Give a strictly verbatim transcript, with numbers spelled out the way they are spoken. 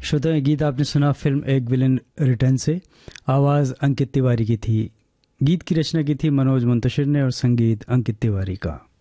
श्रोता, ये गीत आपने सुना फिल्म एक विलन रिटर्न से। आवाज़ अंकित तिवारी की थी। गीत की रचना की थी मनोज मुंतशिर ने और संगीत अंकित तिवारी का।